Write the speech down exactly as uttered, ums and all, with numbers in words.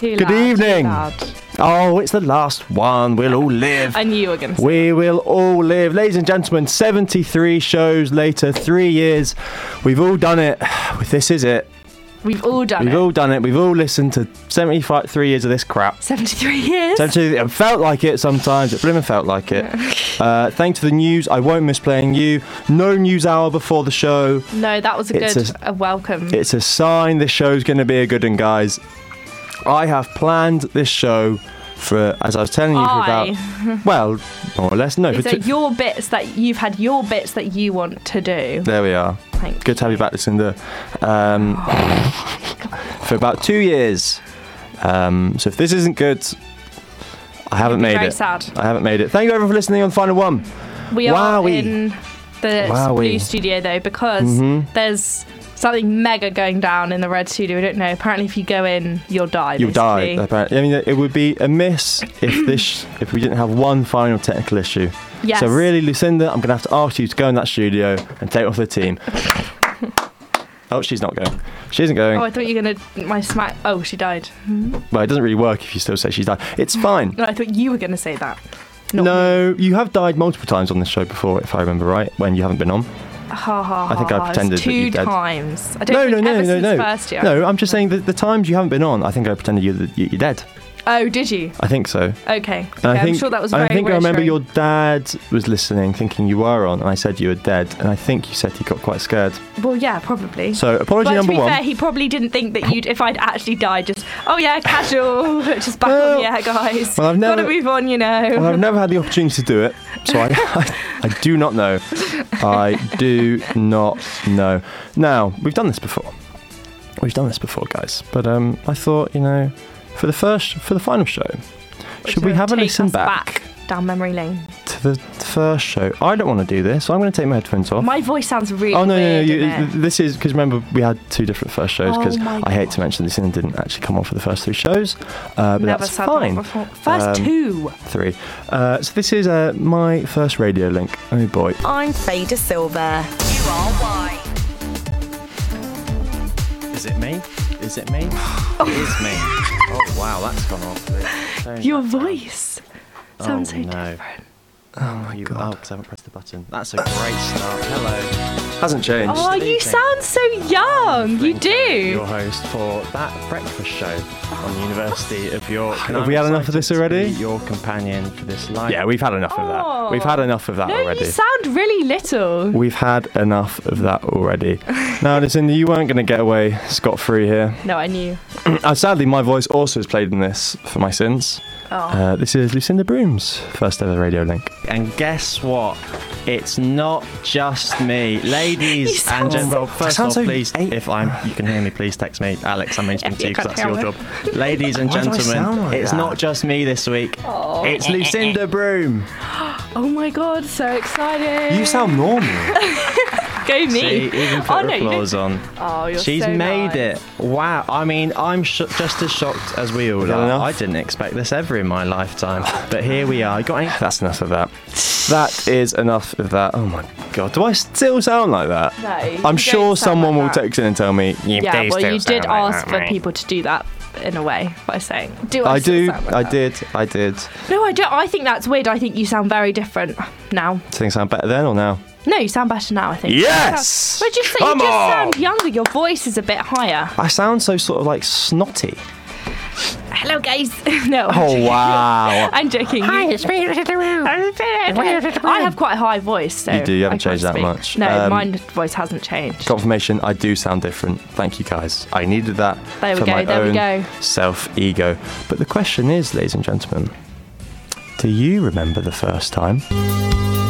Too Good loud, evening. Too loud. Oh, it's the last one. We'll all live. I knew you were going to say We will all live. Ladies and gentlemen, seventy-three shows later, three years. We've all done it. This is it. We've all done We've it. all done it. We've all listened to seventy-five, three years of this crap. seventy-three years? seventy-three, it felt like it sometimes. It blimmin' felt like it. Uh, thanks to the news, I won't miss playing you. No news hour before the show. No, that was a It's good a- a welcome. It's a sign this show's going to be a good one, guys. I have planned this show for, as I was telling you, for I. about, well, more or less, no. Is For it two, your bits that you've had your bits that you want to do? there we are. Thank Good to have you back, Lucinda. Um, for about two years. Um, so if this isn't good, I haven't You'll be made very it. sad. I haven't made it. Thank you everyone for listening on the final one. We are Wowee. in the Wowee. blue studio though because Mhm. there's something mega going down in the red studio. We don't know. Apparently, if you go in, you'll die. You'll die. basically. Apparently. I mean, it would be amiss if this, if we didn't have one final technical issue. Yes. So really, Lucinda, I'm going to have to ask you to go in that studio and take off the team. Oh, she's not going. She isn't going. Oh, I thought you were gonna my smack. Oh, she died. Well, it doesn't really work if you still say she's died. It's fine. No, I thought you were gonna say that. Not No, you have died multiple times on this show before, if I remember right, when you haven't been on. me. Ha ha. I think I ha, it's pretended that two you dead. times. I don't No, think no, no, ever no, since no. First year. No, I'm just saying that the times you haven't been on, I think I pretended you, that you- you're dead. Oh, did you? I think so. Okay. Okay. And I I'm think, sure that was and very I think I remember your reassuring. dad was listening, thinking you were on, and I said you were dead, and I think you said he got quite scared. Well, yeah, probably. So, apology But to number be one. fair, he probably didn't think that you'd, if I'd actually died, just, oh yeah, casual, just back Well- on the air, guys. well, I've never- Gotta move on, you know. Well, I've never had the opportunity to do it, so I, I, I do not know. I do not know. Now, we've done this before. We've done this before, guys. But um, I thought, you know, for the first, for the final show, should we To have a take listen us back, down memory lane? to the first show? I don't want to do this, so I'm going to take my headphones off. My voice sounds really Oh no, no, no! weird, You, innit? this is because remember we had two different first shows. Because Oh my I hate God. to mention this, and didn't actually come on for the first three shows, uh, but Never that's said fine. that before. First Um, two. Three. Uh, so this is uh, my first radio link. Oh boy. I'm Faye De Silva. You are why. Is it me? Is it me? It is me. Oh wow, that's gone off. Your voice sounds so no. different. Oh my god. Oh, because I haven't pressed the button. That's a great start. Hello. Hasn't changed. Oh, you sound so young. You do. Your host for that breakfast show on the University of York. And Have I'm we had enough of this excited to already? be your companion for this live. Yeah, we've had enough of Oh. that. We've had enough of that No, already. you sound really little. We've had enough of that already. Now, listen, you weren't going to get away scot-free here. No, I knew. Uh, sadly, my voice also is played in this for my sins. Oh. Uh, this is Lucinda Broom's first ever radio link. And guess what? It's not just me, You ladies sound and gentlemen. Well, I first sound off, so please, eight- if I'm, you can hear me, please text me, Alex. I'm mentioning Yeah, to you you because can't that's your hear job. Ladies and Why do I sound gentlemen, like it's that? not just me this week. Oh. It's Lucinda Broom. Oh my god, so excited. You sound normal. Go me. She even put oh, her no, you applause don't- on. Oh, you're She's so made nice. it. Wow. I mean, I'm sh- just as shocked as we all Is that are. enough? I didn't expect this ever in my lifetime. But here we are. You got any- That's enough of that. That is enough of that. Oh my god, do I still sound like that? No, I'm you don't sure sound someone like will that. text in and tell me. You Yeah, do well, still you sound did like ask that, for mate." people to do that in a way by saying, "Do I, I still do. sound like I that? did. I did. No, I don't. I think that's weird. I think you sound very different now. Do you think I sound better then or now? No, you sound better now. I think. Yes! But just Come you just on! sound younger. Your voice is a bit higher. I sound so sort of like snotty. Hello, guys. no. I'm Oh joking. wow. I'm joking. Hi, it's me. I have quite a high voice. So You do, you haven't I can't changed that speak. much. No, Um, my voice hasn't changed. Confirmation, I do sound different. Thank you guys. I needed that There we for go, my there we own go. self-ego. But the question is, ladies and gentlemen, do you remember the first time?